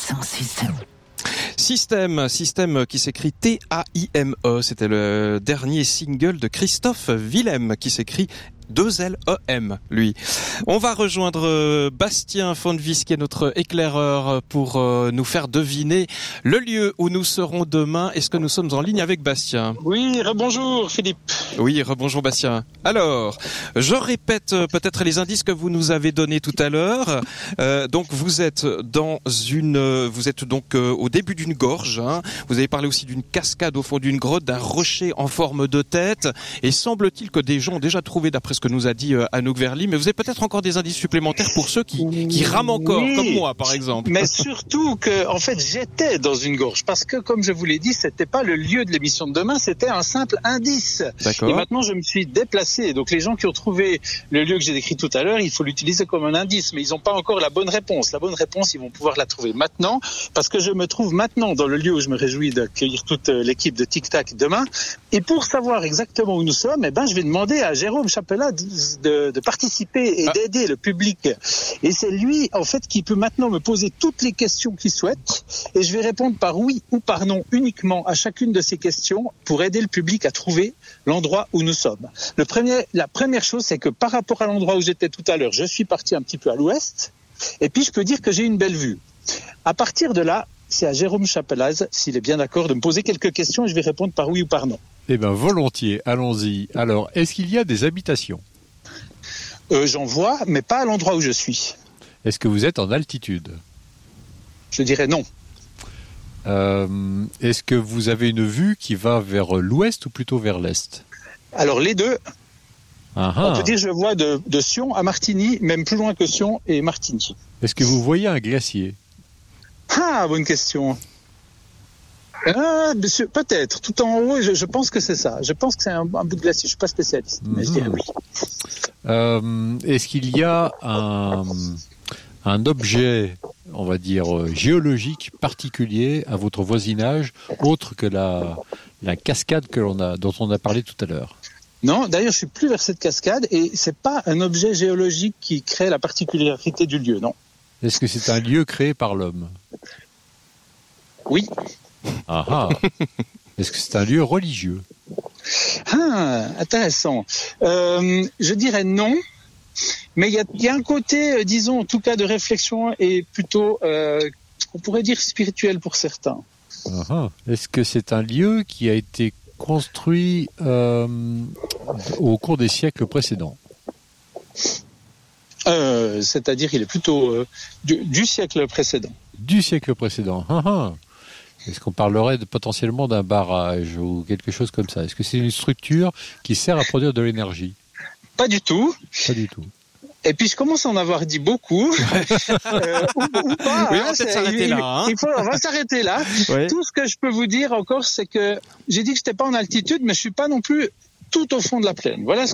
Système qui s'écrit T-A-I-M-E. C'était le dernier single de Christophe Willem qui s'écrit 2-L-E-M, lui. On va rejoindre Bastien Fonvis, qui est notre éclaireur, pour nous faire deviner le lieu où nous serons demain. Est-ce que nous sommes en ligne avec Bastien ? Oui, rebonjour Philippe. Oui, rebonjour Bastien. Alors, je répète peut-être les indices que vous nous avez donnés tout à l'heure. Donc vous êtes au début d'une gorge, hein. Vous avez parlé aussi d'une cascade au fond d'une grotte, d'un rocher en forme de tête. Et semble-t-il que des gens ont déjà trouvé, d'après ce que nous a dit Anouk Verly, mais vous avez peut-être encore des indices supplémentaires pour ceux qui rament encore, oui, comme moi par exemple. Mais surtout que, en fait, j'étais dans une gorge, parce que comme je vous l'ai dit, c'était pas le lieu de l'émission de demain, c'était un simple indice. D'accord. Et maintenant, je me suis déplacé. Donc les gens qui ont trouvé le lieu que j'ai décrit tout à l'heure, il faut l'utiliser comme un indice, mais ils n'ont pas encore la bonne réponse. La bonne réponse, ils vont pouvoir la trouver maintenant, parce que je me trouve maintenant dans le lieu où je me réjouis d'accueillir toute l'équipe de Tic Tac demain. Et pour savoir exactement où nous sommes, je vais demander à Jérôme Chapela de participer et d'aider le public. Et c'est lui, en fait, qui peut maintenant me poser toutes les questions qu'il souhaite. Et je vais répondre par oui ou par non uniquement à chacune de ces questions pour aider le public à trouver l'endroit où nous sommes. La première chose, c'est que par rapport à l'endroit où j'étais tout à l'heure, je suis parti un petit peu à l'ouest. Et puis, je peux dire que j'ai une belle vue. À partir de là, c'est à Jérôme Chapelaz, s'il est bien d'accord, de me poser quelques questions et je vais répondre par oui ou par non. Eh bien, volontiers, allons-y. Alors, est-ce qu'il y a des habitations ? J'en vois, mais pas à l'endroit où je suis. Est-ce que vous êtes en altitude ? Je dirais non. Est-ce que vous avez une vue qui va vers l'ouest ou plutôt vers l'est ? Alors, les deux. Ah-ha. On peut dire que je vois de Sion à Martigny, même plus loin que Sion et Martigny. Est-ce que vous voyez un glacier ? Ah, bonne question. Peut-être. Tout en haut, je pense que c'est ça. Je pense que c'est un bout de glacier. Je suis pas spécialiste, mais je dirais oui. Est-ce qu'il y a un objet, on va dire, géologique particulier à votre voisinage, autre que la cascade dont on a parlé tout à l'heure ? Non, d'ailleurs, je suis plus vers cette cascade et c'est pas un objet géologique qui crée la particularité du lieu, non. Est-ce que c'est un lieu créé par l'homme ? Oui. Ah. Est-ce que c'est un lieu religieux ? Ah, intéressant. Je dirais non, mais il y a un côté, disons, en tout cas, de réflexion et plutôt, on pourrait dire spirituel pour certains. Ah. Est-ce que c'est un lieu qui a été construit au cours des siècles précédents ? C'est-à-dire, il est plutôt du siècle précédent. Du siècle précédent. Est-ce qu'on parlerait potentiellement d'un barrage ou quelque chose comme ça ? Est-ce que c'est une structure qui sert à produire de l'énergie ? Pas du tout. Pas du tout. Et puis je commence à en avoir dit beaucoup. Ou pas. Oui, on va peut-être s'arrêter là. On va s'arrêter là. Oui. Tout ce que je peux vous dire encore, c'est que j'ai dit que j'étais pas en altitude, mais je suis pas non plus tout au fond de la plaine. Voilà